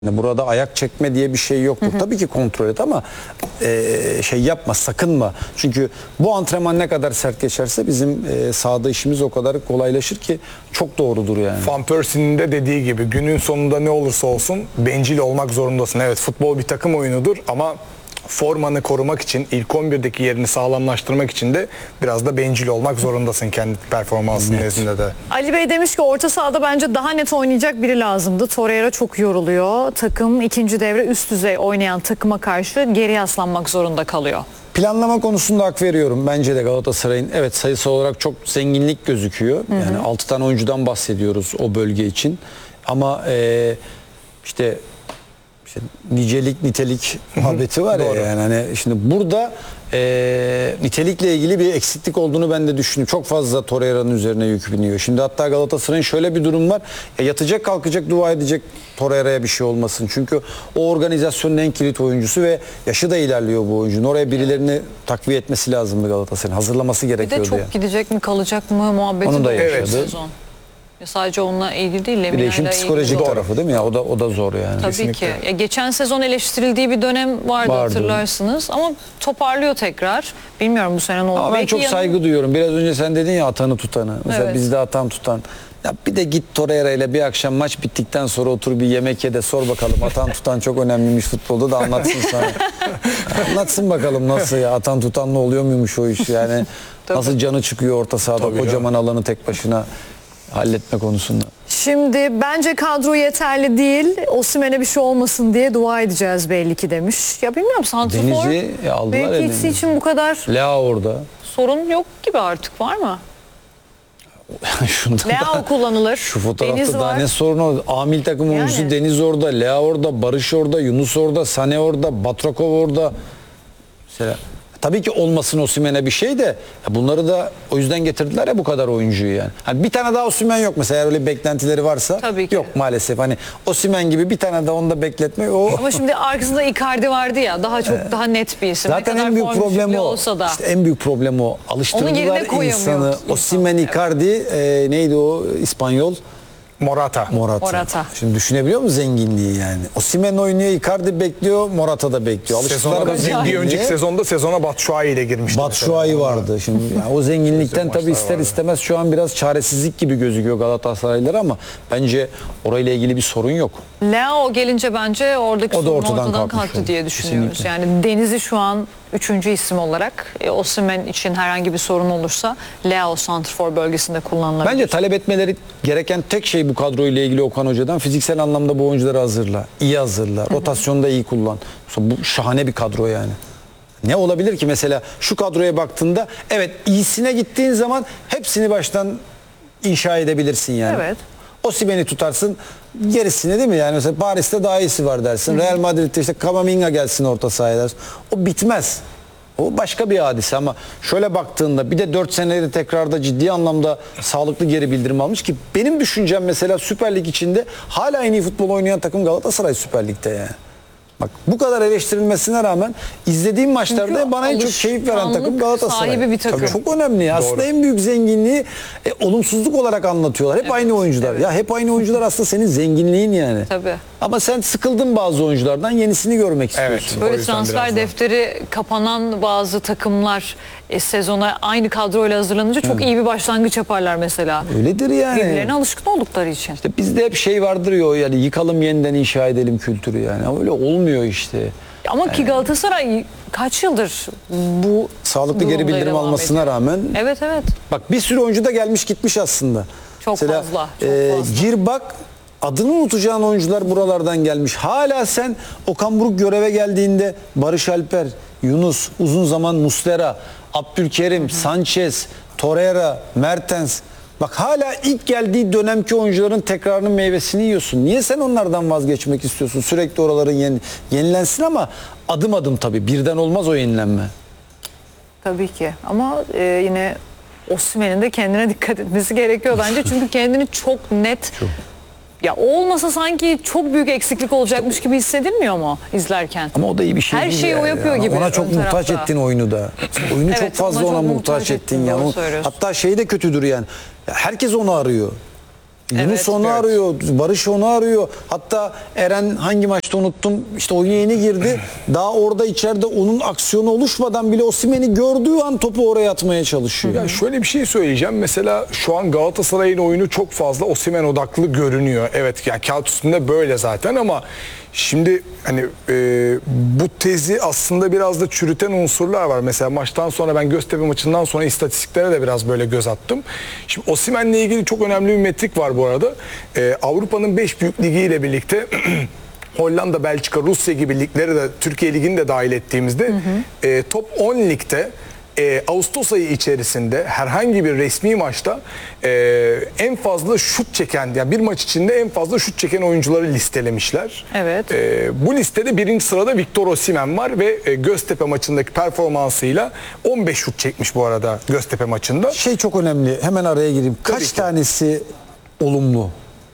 Burada ayak çekme diye bir şey yoktur. Tabii ki kontrol et ama şey yapma, sakınma. Çünkü bu antrenman ne kadar sert geçerse bizim sahada işimiz o kadar kolaylaşır ki çok doğrudur yani. Van Persie'nin de dediği gibi günün sonunda ne olursa olsun bencil olmak zorundasın. Evet, futbol bir takım oyunudur ama formanı korumak için, ilk 11'deki yerini sağlamlaştırmak için de biraz da bencil olmak zorundasın kendi performansının nezdinde de. Ali Bey demiş ki orta sahada bence daha net oynayacak biri lazımdı. Torreira çok yoruluyor. Takım ikinci devre üst düzey oynayan takıma karşı geri yaslanmak zorunda kalıyor. Planlama konusunda hak veriyorum. Bence de Galatasaray'ın evet sayısal olarak çok zenginlik gözüküyor. Yani 6 tane oyuncudan bahsediyoruz o bölge için. Ama işte nicelik nitelik muhabbeti var ya yani hani şimdi burada nitelikle ilgili bir eksiklik olduğunu ben de düşünüyorum. Çok fazla Torreira'nın üzerine yük biniyor. Şimdi hatta Galatasaray'ın şöyle bir durum var. Yatacak kalkacak dua edecek Torreira'ya bir şey olmasın. Çünkü o organizasyonun en kilit oyuncusu ve yaşı da ilerliyor bu oyuncunun. Oraya birilerini takviye etmesi lazım Galatasaray'ın. Hazırlaması Bir de gerekiyordu çok yani. gidecek mi kalacak mı muhabbeti Onu da de yaşadı. sezon. Sadece onunla ilgili değil. Bir de işin psikolojik ilgili. tarafı değil mi ya? O da zor yani. Tabii Kesinlikle. ki. Geçen sezon eleştirildiği bir dönem vardı hatırlarsınız. Ama toparlıyor tekrar. Bilmiyorum bu sene ne oldu. Ama ben Belki çok saygı duyuyorum. Biraz önce sen dedin ya atanı tutanı. Mesela Evet. bizde atan tutan. Ya bir de git Torreira ile bir akşam maç bittikten sonra otur bir yemek ye de sor bakalım atan tutan çok önemliymiş futbolda da anlatsın sana. Anlatsın bakalım nasıl ya atan tutanla oluyor muymuş o iş yani. Nasıl canı çıkıyor orta sahada Tabii kocaman alanı tek başına halletme konusunda. Şimdi bence kadro yeterli değil. Osimhen'e bir şey olmasın diye dua edeceğiz belli ki demiş. Ya bilmiyorum santrafor Deniz'i aldılar ya mevkisi Deniz'i. için bu kadar Lea orada. sorun yok gibi artık, var mı? Şundan Lea kullanılır. Şu fotoğrafta Deniz daha var. ne sorun o? Amil takım oyuncusu Yani. Deniz orada, Lea orada, Barış orada, Yunus orada, Sane orada, Batrakov orada. Mesela tabii ki olmasın Osimhen'e bir şey de ya bunları da o yüzden getirdiler ya bu kadar oyuncuyu yani. Hani bir tane daha Osimhen yok mesela eğer öyle beklentileri varsa. Tabii ki. Yok maalesef. Hani Osimhen gibi bir tane daha onu da bekletmek o. Ama şimdi arkasında Icardi vardı ya, daha çok daha net bir isim. Zaten Ne kadar en büyük form problem düşüklüğü o. olsa da. İşte en büyük problem o. Onun yerine Alıştırdılar koyamıyor insanı. insan. Osimhen, Icardi, neydi o İspanyol? Morata. Morata. Şimdi düşünebiliyor musun zenginliği yani? Osimhen oynuyor, Icardi bekliyor, Morata da bekliyor. Sezona da, Alıştılar bir önceki sezonda sezona Batshuayi ile girmişti. Batshuayi vardı. Şimdi yani o zenginlikten Güzel tabii maçlar ister vardı. istemez şu an biraz çaresizlik gibi gözüküyor Galatasaraylılar ama bence orayla ilgili bir sorun yok. Leo gelince bence oradaki O da sorun ortadan ortadan kalkmış kalktı oldu. diye düşünüyoruz. Kesinlikle. Yani Deniz'i şu an 3. isim olarak Osimhen için herhangi bir sorun olursa Leo santrfor bölgesinde kullanılabilir. Bence talep etmeleri gereken tek şey bu kadroyla ilgili Okan Hoca'dan fiziksel anlamda bu oyuncuları hazırla. İyi hazırla. Rotasyonda iyi kullan. Bu şahane bir kadro yani. Ne olabilir ki mesela şu kadroya baktığında evet iyisine gittiğin zaman hepsini baştan inşa edebilirsin yani. Evet. Osimhen'i tutarsın gerisini değil mi yani mesela Paris'te daha iyisi var dersin. Real Madrid'de işte Camavinga gelsin orta sahaya dersin. O bitmez. O başka bir hadise ama şöyle baktığında bir de 4 senedir tekrarda ciddi anlamda sağlıklı geri bildirim almış ki benim düşüncem mesela Süper Lig içinde hala en iyi futbol oynayan takım Galatasaray Süper Lig'de yani. Bak bu kadar eleştirilmesine rağmen izlediğim maçlarda Çünkü bana en çok keyif veren takım alışkanlık Galatasaray. sahibi bir takım. Tabii çok önemli ya. Aslında en büyük zenginliği olumsuzluk olarak anlatıyorlar. Hep aynı oyuncular. evet. Ya hep aynı oyuncular aslında senin zenginliğin yani. Tabii. Ama sen sıkıldın bazı oyunculardan yenisini görmek istiyorsun. Evet. O Böyle yüzden transfer biraz daha. defteri kapanan bazı takımlar sezona aynı kadroyla hazırlanınca çok iyi bir başlangıç yaparlar mesela. Öyledir yani. Birbirlerine alışkın oldukları için. İşte bizde hep şey vardır ya o yani yıkalım yeniden inşa edelim kültürü yani. Ama öyle olmuyor işte. Ama ki Galatasaray kaç yıldır bu Sağlıklı geri durumda bildirim devam almasına ediyor? rağmen Evet. bak bir sürü oyuncu da gelmiş gitmiş aslında. Çok fazla, çok fazla. Gir bak adını unutacağın oyuncular buralardan gelmiş. Hala sen Okan Buruk göreve geldiğinde Barış Alper, Yunus, uzun zaman Muslera, Abdülkerim, Sanchez, Torreira, Mertens. Bak hala ilk geldiği dönemki oyuncuların tekrarının meyvesini yiyorsun. Niye sen onlardan vazgeçmek istiyorsun? Sürekli oraların yenilensin ama adım adım tabii. Birden olmaz o yenilenme. Tabii ki ama yine Osimhen'in de kendine dikkat etmesi gerekiyor bence. Çünkü kendini çok net ya olmasa sanki çok büyük eksiklik olacakmış gibi hissedilmiyor mu izlerken? Ama o da iyi bir şey Her değil şeyi ya. o yapıyor Yani gibi Ona çok ön muhtaç tarafta. ettin oyunu da. Oyunu Evet, çok fazla ona ona çok muhtaç muhtaç ettin ettin, yani. doğru söylüyorsun. Hatta şey de kötüdür yani. Ya herkes onu arıyor. Yunus Evet. onu arıyor, Barış onu arıyor. Hatta Eren hangi maçta unuttum. İşte oyuna yeni girdi. Daha orada içeride onun aksiyonu oluşmadan bile Osimhen'i gördüğü an topu oraya atmaya çalışıyor. Ya şöyle bir şey söyleyeceğim. Mesela şu an Galatasaray'ın oyunu çok fazla Osimhen odaklı görünüyor. Evet, yani kağıt üstünde böyle zaten ama şimdi hani bu tezi aslında biraz da çürüten unsurlar var. Mesela maçtan sonra ben Göztepe maçından sonra istatistiklere de biraz böyle göz attım. Şimdi Osimhen'le ilgili çok önemli bir metrik var bu arada. Avrupa'nın 5 büyük ligiyle birlikte Hollanda, Belçika, Rusya gibi ligleri de Türkiye Ligi'ni de dahil ettiğimizde top 10 ligde Ağustos ayı içerisinde herhangi bir resmi maçta en fazla şut çeken, yani bir maç içinde en fazla şut çeken oyuncuları listelemişler. Evet. Bu listede birinci sırada Victor Osimhen var ve Göztepe maçındaki performansıyla 15 şut çekmiş bu arada Göztepe maçında. Şey çok önemli. Hemen araya gireyim. Kaç ki. tanesi olumlu?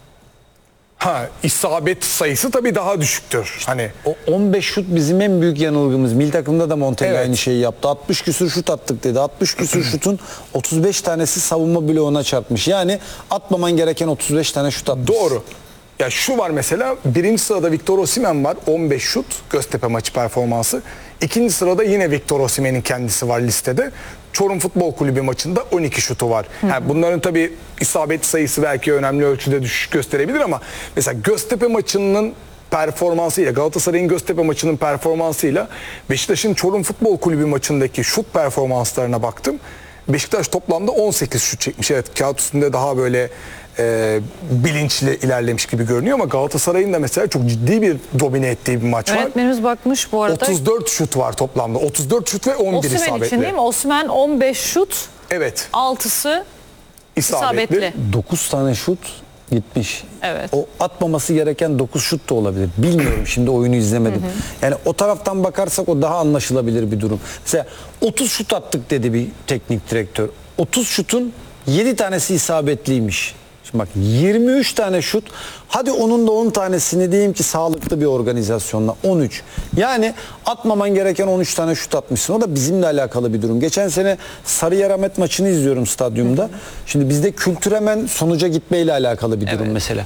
İsabet sayısı tabii daha düşüktür. Hani O 15 şut bizim en büyük yanılgımız. Milli takımda da Montella Evet. aynı şeyi yaptı. 60 küsür şut attık dedi. 60 küsür şutun 35 tanesi savunma bloğuna çarpmış. Yani atmaman gereken 35 tane şut atmış. doğru. Ya şu var mesela, birinci sırada Victor Osimhen var, 15 şut Göztepe maçı performansı. İkinci sırada yine Victor Osimhen'in kendisi var listede. Çorum Futbol Kulübü maçında 12 şutu var. Yani bunların tabii isabet sayısı belki önemli ölçüde düşüş gösterebilir ama mesela Göztepe maçının performansıyla, Galatasaray'ın Göztepe maçının performansıyla Beşiktaş'ın Çorum Futbol Kulübü maçındaki şut performanslarına baktım. Beşiktaş toplamda 18 şut çekmiş. Evet, kağıt üstünde daha böyle bilinçli ilerlemiş gibi görünüyor ama Galatasaray'ın da mesela çok ciddi bir domine ettiği bir maç var. Yönetmenimiz bakmış bu arada. 34 şut var toplamda. 34 şut ve 11 Osimhen isabetli. için değil mi? Osimhen 15 şut, Evet. 6'sı isabetli. isabetli. 9 tane şut gitmiş. Evet. O atmaması gereken 9 şut da olabilir. Bilmiyorum, şimdi oyunu izlemedim. Yani o taraftan bakarsak o daha anlaşılabilir bir durum. Mesela 30 şut attık dedi bir teknik direktör. 30 şutun 7 tanesi isabetliymiş. Şimdi bak, 23 tane şut, hadi onun da 10 tanesini diyeyim ki sağlıklı bir organizasyonla 13. Yani atmaman gereken 13 tane şut atmışsın. O da bizimle alakalı bir durum. Geçen sene Sarıyer Ahmet maçını izliyorum stadyumda. Şimdi bizde kültür hemen sonuca gitmeyle alakalı bir durum mesela.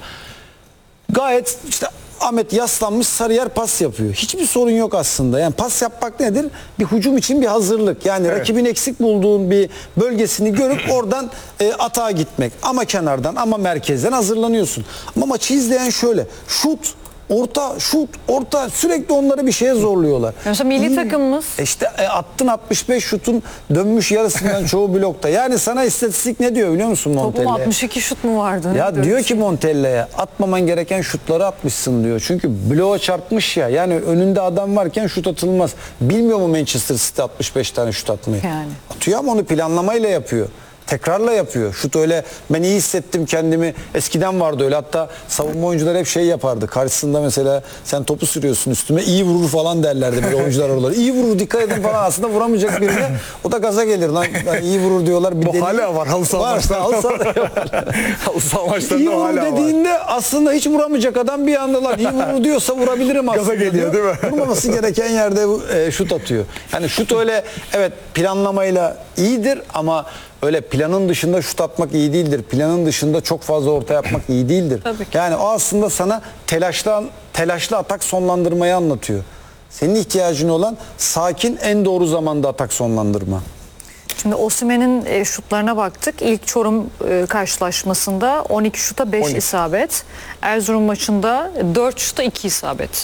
Gayet işte Ahmet yaslanmış, Sarıyer pas yapıyor. Hiçbir sorun yok aslında. Yani pas yapmak nedir? Bir hücum için bir hazırlık. Yani rakibin eksik bulduğun bir bölgesini görüp oradan atağa gitmek. Ama kenardan ama merkezden hazırlanıyorsun. Ama maçı izleyen şöyle: şut, orta, şut, orta, sürekli onları bir şeye zorluyorlar. Mesela milli takımımız. İşte attın 65 şutun dönmüş yarısından çoğu blokta. Yani sana istatistik ne diyor biliyor musun Toplam Montella? 62 şut mu vardı? Ya Ne diyor ki Montella'ya, atmaman gereken şutları atmışsın diyor. Çünkü bloğa çarpmış ya. Yani önünde adam varken şut atılmaz. Bilmiyor mu Manchester City 65 tane şut atmayı? Yani. Atıyor ama onu planlamayla yapıyor. Tekrarla yapıyor. Şut öyle ben iyi hissettim kendimi. Eskiden vardı öyle. Hatta savunma oyuncular hep şey yapardı. Karşısında mesela sen topu sürüyorsun üstüme, iyi vurur falan derlerdi böyle oyuncular oraları. İyi vurur, dikkat edin falan. Aslında vuramayacak birine o da gaza gelir lan. İyi vurur diyorlar. Bir Bu hala var. Halı saha maçlarında var. Halı saha İyi maçlarında vurur hala var. dediğinde aslında hiç vuramayacak adam bir anda lan iyi vurur diyorsa vurabilirim aslında. Gaza geliyor, diyor. değil mi? Vurmaması gereken yerde şut atıyor. Yani şut öyle, evet, planlamayla iyidir ama öyle planın dışında şut atmak iyi değildir. Planın dışında çok fazla orta yapmak iyi değildir. Tabii ki. Yani o aslında sana telaşlı atak sonlandırmayı anlatıyor. Senin ihtiyacın olan sakin, en doğru zamanda atak sonlandırma. Şimdi Osimhen'in şutlarına baktık. İlk Çorum karşılaşmasında 12 şuta 5 12. isabet. Erzurum maçında 4 şuta 2 isabet.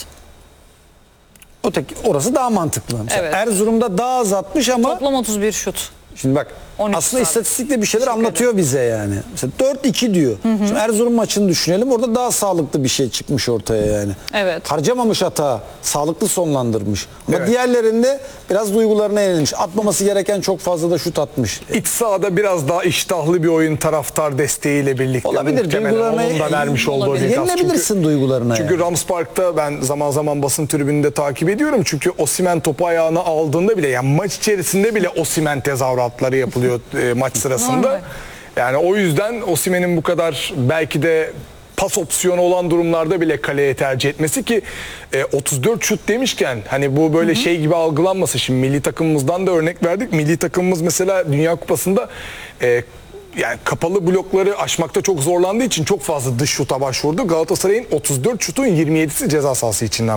Orası daha mantıklı. Mesela Evet. Erzurum'da daha az atmış ama Toplam 31 şut. şimdi bak, 13 aslında isabet. istatistikle bir şeyler Teşekkür anlatıyor bize yani. Mesela 4-2 diyor. Şimdi Erzurum maçını düşünelim. Orada daha sağlıklı bir şey çıkmış ortaya yani. Evet. Harcamamış hata, sağlıklı sonlandırmış. Ama Evet. diğerlerinde biraz duygularına yenilmiş. Atmaması gereken çok fazla da şut atmış. İç sahada biraz daha iştahlı bir oyun taraftar desteğiyle birlikte. Olabilir, Muhtemelen duygularına onun da vermiş olduğu bir gaz. yenilebilirsin duygularına. Çünkü yani. Rams Park'ta ben zaman zaman basın tribününde takip ediyorum. Çünkü Osimhen topu ayağına aldığında bile, yani maç içerisinde bile Osimhen tezahüratları yapılıyor maç sırasında. Normal. Yani o yüzden Osimhen'in bu kadar belki de pas opsiyonu olan durumlarda bile kaleye tercih etmesi ki 34 şut demişken hani bu böyle şey gibi algılanmasın. Şimdi milli takımımızdan da örnek verdik. Milli takımımız mesela Dünya Kupası'nda yani kapalı blokları aşmakta çok zorlandığı için çok fazla dış şuta başvurdu. Galatasaray'ın 34 şutun 27'si ceza sahası içinden